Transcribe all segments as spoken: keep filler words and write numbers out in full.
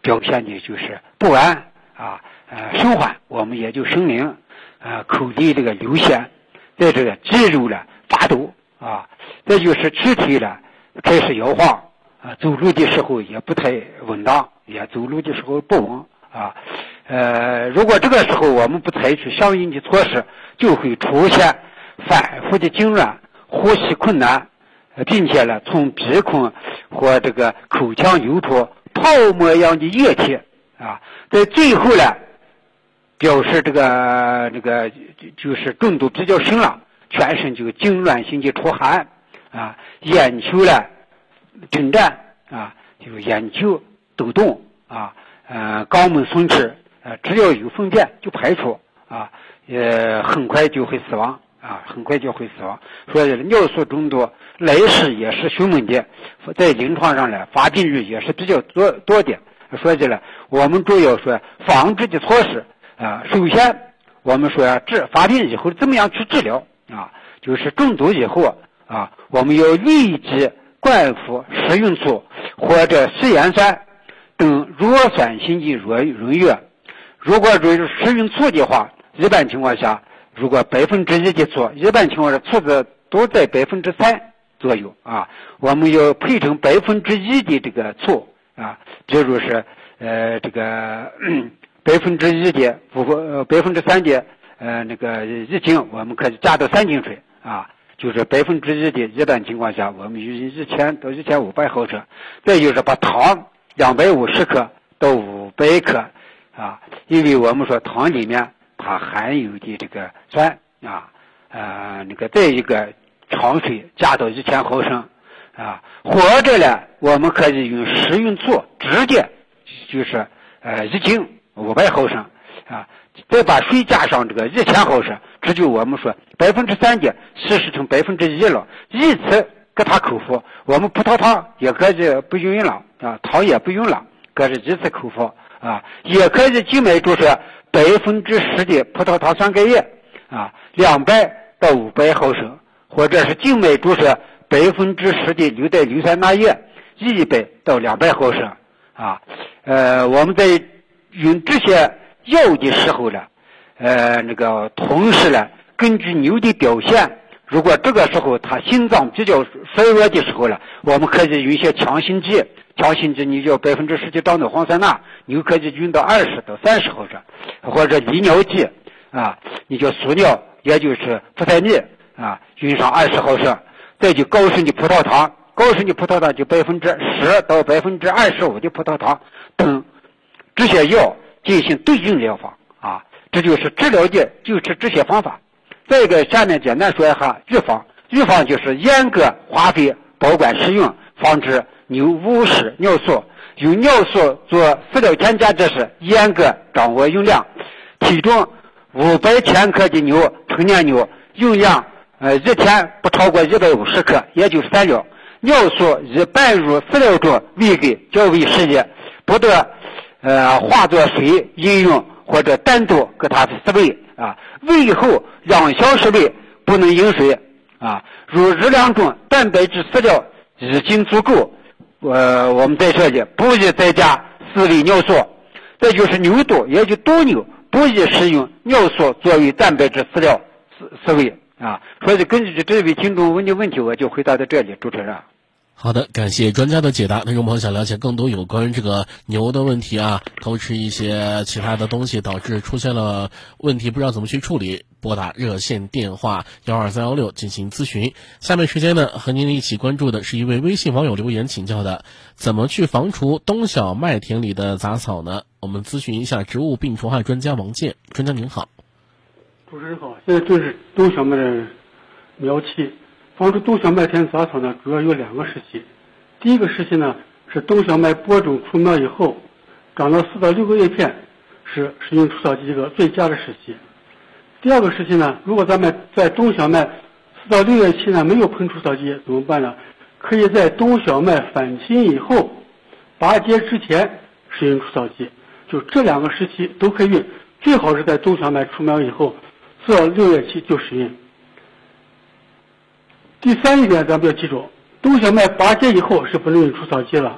表现的就是不安啊，呃，生缓，我们也就生灵，呃，口里这个流血，在这个肌肉了发抖啊，这就是躯体了开始摇晃啊，走路的时候也不太稳当，也走路的时候不稳啊，呃，如果这个时候我们不采取相应的措施，就会出现反复的痉挛、呼吸困难，并且呢，从鼻孔或这个口腔流出泡沫一样的液体啊，在最后呢，表示这个这个就是中毒比较深了，全身就痉挛性的出汗啊，眼球呢震颤啊，就眼球抖动啊，呃，肛门松弛，呃，只要有粪便就排出啊，呃，很快就会死亡啊，很快就会死亡。所以尿素中毒来势也是凶猛的，在临床上呢，发病率也是比较多多的。说起来，我们主要说防治的措施啊，首先我们说治发病以后怎么样去治疗啊？就是中毒以后啊，我们要立即灌服食用醋或者食盐酸等弱酸性的润润药。如果是食用醋的话，一般情况下，如果百分之一的醋，一般情况下醋子都在百分之三左右啊，我们要配成百分之一的这个醋啊，比如是呃这个百分之一的不呃百分之三的呃那个一斤，我们可以加到三斤水啊，就是百分之一的，一般情况下我们用一千到一千五百毫升，再就是把糖两百五十克到五百克啊，因为我们说糖里面它含有的这个酸啊，呃那个再一个糖水加到一千毫升啊，或者呢我们可以用食用醋直接就是呃一斤五百毫升啊，再把水加上这个一千毫升，这就我们说百分之三的稀释成百分之一了，以此给他口服。我们葡萄糖也可以不用了啊，糖也不用了，可是一次口服啊，也可以静脉注射百分之十的葡萄糖酸钙液啊，两百到五百毫升，或者是静脉注射百分之十的硫代硫酸钠液一百到两百毫升啊。呃，我们在用这些药的时候呢，呃，那个同时呢，根据牛的表现，如果这个时候他心脏比较衰弱的时候呢，我们可以用一些强心剂，强心剂你就百分之十的樟脑磺酸钠，你可以用到二十到三十毫升，或者利尿剂啊，你就速尿，也就是呋塞尼啊，用上二十毫升，再就高渗的葡萄糖，高渗的葡萄糖就百分之十到百分之二十五的葡萄糖等这些药进行对症疗法啊，这就是治疗的，就是这些方法。再一个，下面简单说一下预防。预防就是严格花费保管使用，防止牛误食尿素。用尿素做饲料添加之时，严格掌握用量。体重五百千克的牛，成年牛用量呃一天不超过一百五十克，也就是三两。尿素以拌入饲料中喂给较为适宜，不得呃化作水饮用或者单独给它饲喂啊。喂后两小时内不能饮水啊。如日粮中蛋白质饲料已经足够，呃我们再说的不宜再加饲喂尿素。再就是牛犊，也就多牛不宜使用尿素作为蛋白质饲料饲饲喂啊。所以根据这位听众问的问题，我就回答到这里，主持人。 好的，感谢专家的解答。听众朋友想了解更多有关这个牛的问题啊，偷吃一些其他的东西导致出现了问题，不知道怎么去处理，拨打热线电话幺二三幺六进行咨询。下面时间呢，和您一起关注的是一位微信网友留言请教的，怎么去防除冬小麦田里的杂草呢？我们咨询一下植物病虫害专家王健。专家您好。 主持人好，现在正是冬小麦的苗期。防治冬小麦田杂草呢，主要有两个时期。第一个时期呢，是冬小麦播种出苗以后，长到四到六个叶片，是使用除草剂一个最佳的时期。第二个时期呢，如果咱们在冬小麦四到六月期呢没有喷除草剂怎么办呢？可以在冬小麦返青以后，拔节之前使用除草剂，就这两个时期都可以用，最好是在冬小麦出苗以后四到六月期就使用。第三一点咱们要记住，冬小麦拔节以后是不能用除草剂了，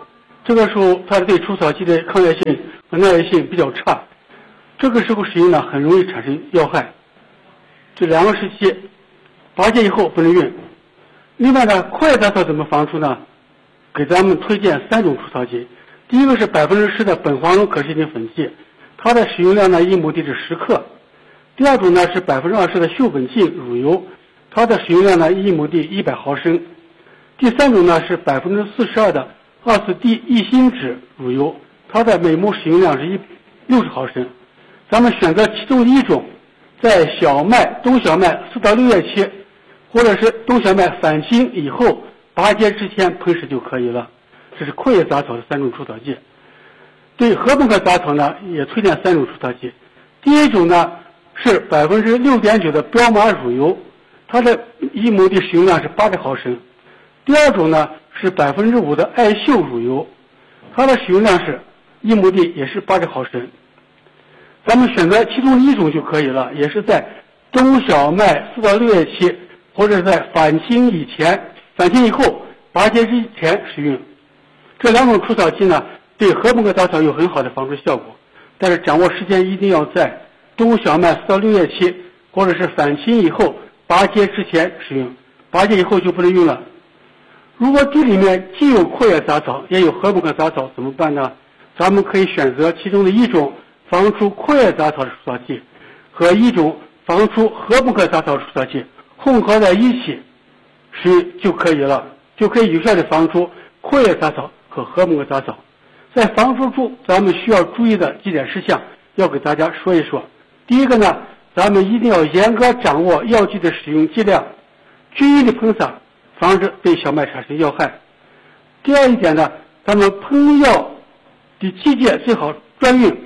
这个时候它对除草剂的抗药性和耐药性比较差，这个时候使用呢很容易产生药害。这两个时期，拔节以后不能用。另外呢，阔叶杂草怎么防除呢？给咱们推荐三种除草剂。第一个是百分之十的苯黄酮可湿性粉剂，它的使用量呢一亩地是十克。第二种呢是百分之二十的溴苯净乳油，它的使用量呢一亩地一百毫升。第三种呢是百分之四十二的二次地异锌酯乳油，它的每亩使用量是一六十毫升。咱们选择其中的一种，在小麦、冬小麦四到六月期，或者是冬小麦返青以后拔节之前喷施就可以了。这是阔叶杂草的三种除草剂。对禾本科杂草呢，也推荐三种除草剂。第一种呢是百分之六点九的彪马乳油，它的一亩地使用量是八十毫升。第二种呢是百分之五的艾秀乳油，它的使用量是一亩地也是八十毫升。咱们选择其中一种就可以了，也是在冬小麦四到六月期，或者在返青以前、返青以后拔节之前使用。这两种除草剂呢，对禾本科杂草有很好的防治效果，但是掌握时间一定要在冬小麦四到六月期，或者是返青以后拔节之前使用，拔节以后就不能用了。如果地里面既有阔叶杂草也有禾本科杂草怎么办呢？咱们可以选择其中的一种防除阔叶杂草的除草剂和一种防除禾本科杂草除草剂混合在一起使用就可以了，就可以有效的防除阔叶杂草和禾本科杂草。在防除处咱们需要注意的几点事项要给大家说一说。第一个呢，咱们一定要严格掌握药剂的使用剂量，均匀的喷洒，防止对小麦产生药害。第二一点呢，咱们喷药的季节最好专用，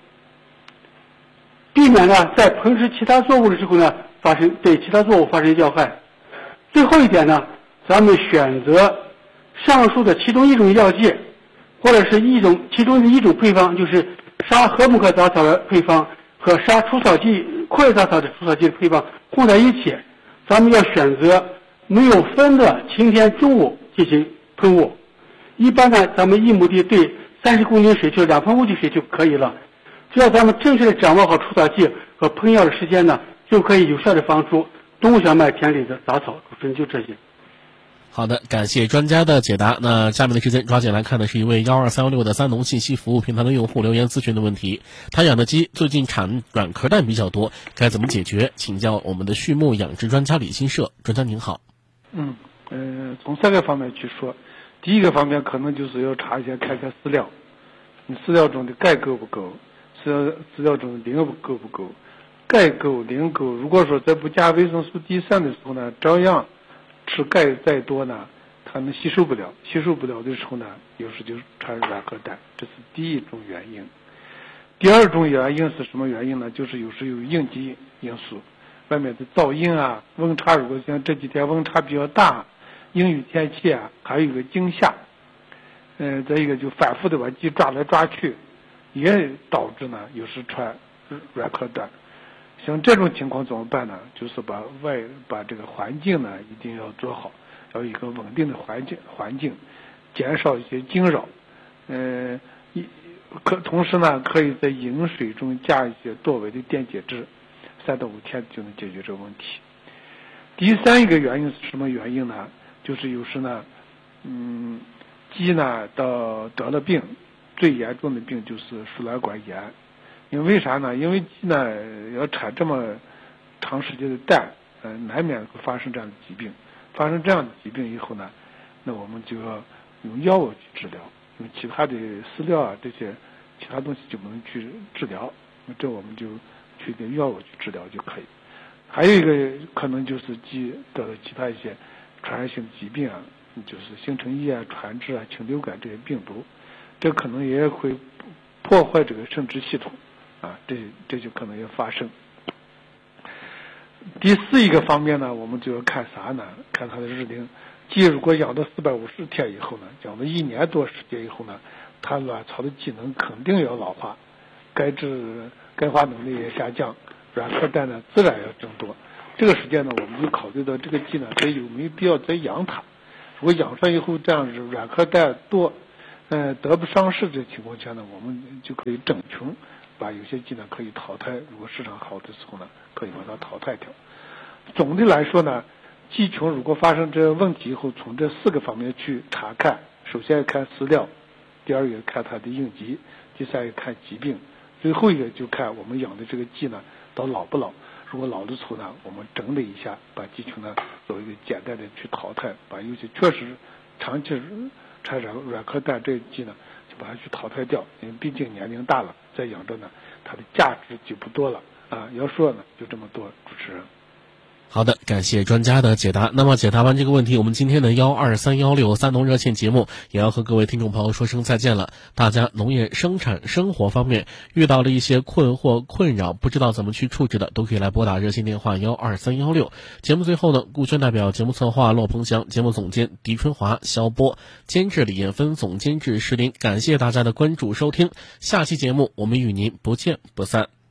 避免呢在喷施其他作物的时候呢发生对其他作物发生药害。最后一点呢，咱们选择上述的其中一种药剂，或者是一种其中的一种配方，就是杀禾本科杂草的配方和杀除草剂阔叶杂草的除草剂的配方混在一起，咱们要选择没有分的晴天中午进行喷雾。一般呢，咱们一亩地对三十公斤水就两盆无机水就可以了。只要咱们正确的掌握好除草剂和喷药的时间呢，就可以有效的防除冬小麦田里的杂草。主持人就这些。 好的，感谢专家的解答。那下面的时间抓紧来看的是一位幺二三幺六的三农信息服务平台的用户留言咨询的问题。他养的鸡最近产软壳蛋比较多，该怎么解决？请教我们的畜牧养殖专家李新社。专家您好。 嗯，呃，从三个方面去说。第一个方面可能就是要查一下看看饲料，你饲料中的钙够不够，饲料饲料中的磷够不够，钙够磷够。如果说再不加维生素 D 三 的时候呢，照样吃钙再多呢，它们吸收不了，吸收不了的时候呢，有时就产软壳蛋，这是第一种原因。第二种原因是什么原因呢？就是有时有应激因素，外面的噪音啊，温差，如果像这几天温差比较大，阴雨天气啊，还有一个惊吓，嗯、呃，再一个就反复的把鸡抓来抓去，也导致呢有时产软壳蛋。像这种情况怎么办呢？就是把外把这个环境呢一定要做好，要有一个稳定的环境环境，减少一些惊扰。嗯、呃，一可同时呢，可以在饮水中加一些多维的电解质，三到五天就能解决这个问题。第三一个原因是什么原因呢？就是有时呢，嗯，鸡呢到得了病，最严重的病就是输卵管炎。因为啥呢？因为鸡呢要产这么长时间的蛋，呃，难免会发生这样的疾病。发生这样的疾病以后呢，那我们就要用药物去治疗，用其他的饲料啊这些其他东西就不能去治疗，那这我们就去用药物去治疗就可以。还有一个可能就是鸡得了其他一些传染性疾病啊，就是新陈代谢、传致啊、禽流感这些病毒，这可能也会破坏这个生殖系统啊，这这就可能要发生。第四一个方面呢，我们就要看啥呢？看它的日龄。鸡如果养到四百五十天以后呢，养到一年多时间以后呢，它卵巢的机能肯定要老化，钙质钙化能力也下降，软壳蛋呢自然要增多。这个时间呢，我们就考虑到这个鸡呢，它有没有必要再养它。如果养出来以后这样子软壳蛋多， 呃得不偿失的情况下呢，我们就可以整群，把有些鸡呢可以淘汰，如果市场好的时候呢，可以把它淘汰掉。总的来说呢，鸡群如果发生这问题以后，从这四个方面去查看，首先要看饲料，第二个看它的应急，第三个看疾病，最后一个就看我们养的这个鸡呢到老不老。如果老的时候呢，我们整理一下，把鸡群呢做一个简单的去淘汰，把有些确实长期产软软壳蛋这个鸡呢，就把它去淘汰掉，因为毕竟年龄大了，再养着呢，它的价值就不多了啊。要说呢，就这么多，主持人。 好的，感谢专家的解答。那么解答完这个问题，我们今天的幺二三幺六三农热线节目也要和各位听众朋友说声再见了。大家农业生产生活方面遇到了一些困惑困扰，不知道怎么去处置的，都可以来拨打热线电话幺二三幺六。节目最后呢，顾轩代表节目策划骆鹏翔、节目总监狄春华、肖波、监制李艳芬、总监制石林，感谢大家的关注收听。下期节目我们与您不见不散。